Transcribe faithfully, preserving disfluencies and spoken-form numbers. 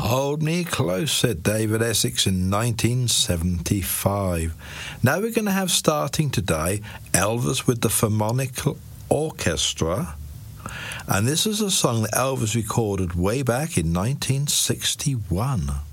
Hold Me Close, said David Essex in nineteen seventy-five. Now we're going to have starting today Elvis with the Philharmonic Orchestra. And this is a song that Elvis recorded way back in nineteen sixty-one.